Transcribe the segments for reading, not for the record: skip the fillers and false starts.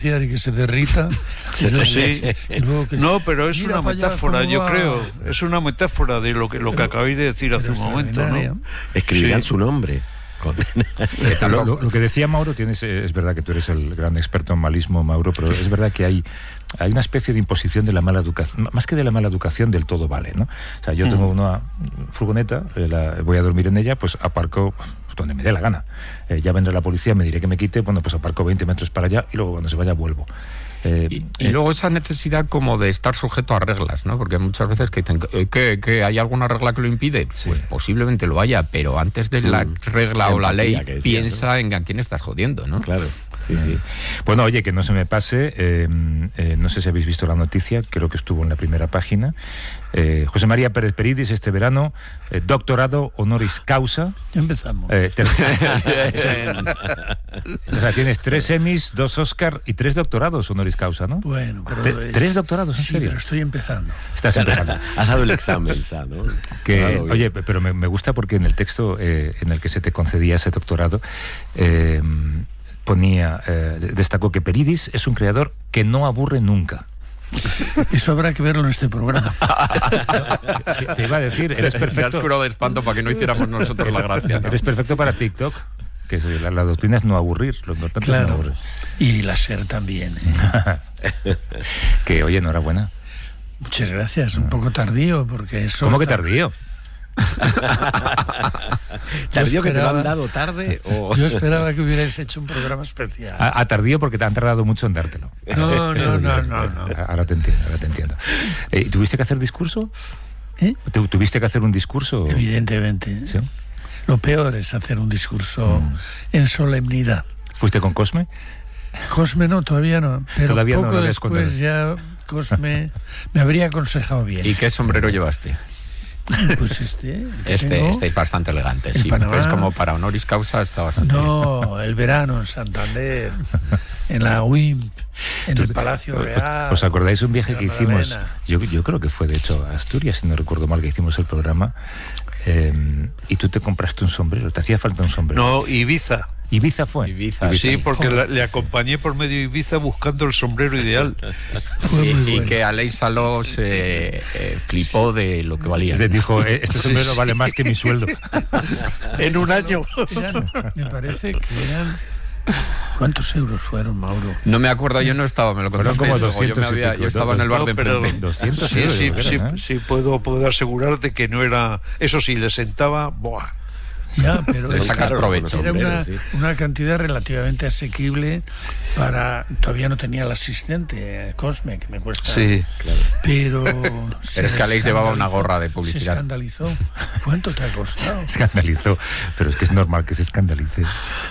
y que se derrita. Sí. Y luego que No, pero es mira una para allá metáfora, cómo yo va. creo. Es una metáfora de lo que acabáis de decir hace un momento, ¿no? Escribirán Sí. su nombre. Lo que decía Mauro, es verdad que tú eres el gran experto en malismo, Mauro, pero es verdad que hay una especie de imposición de la mala educación, más que de la mala educación, del todo vale, ¿no? O sea, yo tengo una furgoneta, voy a dormir en ella, pues aparco donde me dé la gana. Ya vendrá la policía, me diré que me quite, bueno, pues aparco 20 metros para allá y luego cuando se vaya vuelvo. Y luego esa necesidad como de estar sujeto a reglas, ¿no? Porque muchas veces que dicen que hay alguna regla que lo impide, pues posiblemente lo haya, pero antes de la regla o la ley, piensa en a quién estás jodiendo, ¿no? Claro. Sí. Bueno, oye, que no se me pase, no sé si habéis visto la noticia, creo que estuvo en la primera página. José María Pérez Peridis este verano, doctorado honoris causa. Ya empezamos. O sea, tienes 3 Emmys, 2 Oscar y 3 doctorados honoris causa, ¿no? Bueno, pero... 3 doctorados, ¿en serio? Sí, pero estoy empezando. Estás empezando. Has dado el examen, ya, ¿no? Oye, pero me gusta porque en el texto en el que se te concedía ese doctorado destacó que Peridis es un creador que no aburre nunca. Eso habrá que verlo en este programa. Te iba a decir, eres perfecto. Me has curado de espanto para que no hiciéramos nosotros la gracia, ¿no? Eres perfecto para TikTok, que la doctrina es no aburrir, lo importante es no Claro. aburrir. Y la SER también. Que, oye, enhorabuena. Muchas gracias. Un poco tardío, porque eso... ¿Cómo que tardío? ¿Tardío que te lo han dado tarde? O... Yo esperaba que hubierais hecho un programa especial. A tardío porque te han tardado mucho en dártelo. No. Ahora te entiendo. ¿Tuviste que hacer discurso? ¿Tuviste que hacer un discurso? Evidentemente. ¿Sí? Lo peor es hacer un discurso en solemnidad. ¿Fuiste con Cosme? Cosme no, todavía no. Pero Todavía poco no después ya Cosme me habría aconsejado bien. ¿Y qué sombrero llevaste? Pues Estáis bastante elegantes, el sí. Panamá. Es como para honoris causa, está bastante bien. No, el verano en Santander, en la UIMP, en el Palacio Real. ¿Os acordáis un viaje que hicimos? Magdalena. Yo creo que fue de hecho a Asturias, si no recuerdo mal, que hicimos el programa. Y tú te compraste un sombrero, te hacía falta un sombrero. No, Ibiza. ¿Ibiza fue? Ibiza, Sí, porque Joder, le acompañé por medio de Ibiza buscando el sombrero ideal. Fue muy Y bueno. que Aleix Saló se flipó de lo que valía. Le dijo, este sombrero vale más que mi sueldo. En un año. Me parece que eran... ¿Cuántos euros fueron, Mauro? No me acuerdo, yo no estaba, me lo Fueron contaste. como Luego 200 y pico, yo estaba en el bar de pero enfrente. 200 sí, euros, sí, yo creo, ¿eh? sí, puedo asegurarte que no era... Eso sí, le sentaba... ¡Buah! Ya, pero Le sacas Claro, provecho. era sombreros, sí. una cantidad relativamente asequible para... Todavía no tenía el asistente, Cosme, que me cuesta... Sí. Pero... Pero es que Aleix llevaba una gorra de Se publicidad. escandalizó. ¿Cuánto te ha costado? Escandalizó, pero es que es normal que se escandalice.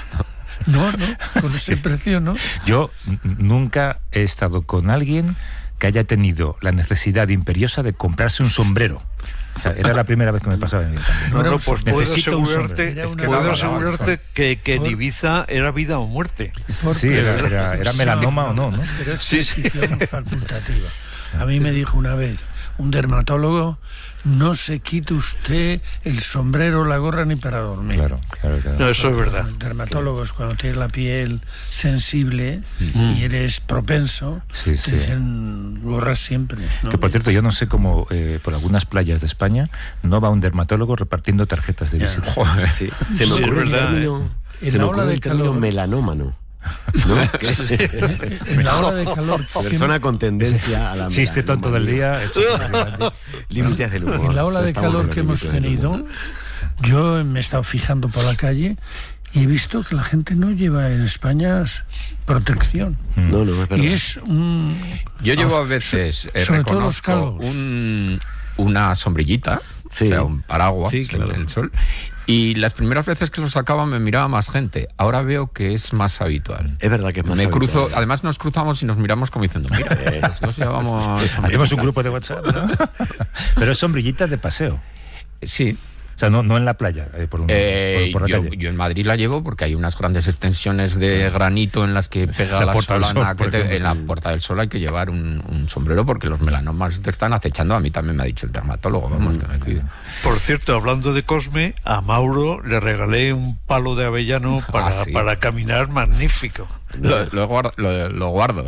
No, con ese precio, ¿no? Yo nunca he estado con alguien que haya tenido la necesidad imperiosa de comprarse un sombrero. O sea, era la primera vez que me pasaba en mi vida también. No, pues puedo Necesito un asegurarte, sombrero. Es que puedo daba asegurarte que en Por- Ibiza era vida o muerte. Sí, era melanoma o no, ¿no? Pero es Sí, prescripción facultativa. A mí me dijo una vez un dermatólogo: no se quite usted el sombrero, la gorra ni para dormir. Claro. No, eso es verdad. El dermatólogo es cuando tienes la piel sensible y eres propenso, Sí, sí. te dicen gorras siempre, ¿no? Que por cierto, yo no sé cómo por algunas playas de España no va un dermatólogo repartiendo tarjetas de Ya. visita. Joder. Sí, se me Sí, ocurre es el verdad, término, En se la me ola ocurre de el término calor. melanómano, ¿no? En la hora de calor, Persona con tendencia a la Chiste tonto del día. límites del humor. en la ola Eso de estamos en calor los que hemos límites del tenido, humor. yo me he estado fijando por la calle y he visto que la gente no lleva en España protección. No, es verdad. Y es un... Yo llevo a veces, sobre todo los reconozco, calvos. una sombrillita, Sí. o sea, un paraguas Sí, claro. en el sol. Y las primeras veces que lo sacaba me miraba más gente. Ahora veo que es más habitual. Es verdad que es más Me habitual. cruzo, además nos cruzamos y nos miramos como diciendo, mira, los dos llevamos... Hacemos un grupo de WhatsApp, ¿no? Pero es sombrillitas de paseo. Sí. O sea, no en la playa, por la calle. Yo en Madrid la llevo porque hay unas grandes extensiones de granito en las que pega La la Puerta del solana. Sol, por ejemplo. En la Puerta del Sol hay que llevar un sombrero porque los melanomas te están acechando. A mí también me ha dicho el dermatólogo, vamos, que me cuide. Por cierto, hablando de Cosme, a Mauro le regalé un palo de avellano ¿Sí? para caminar magnífico. Lo guardo.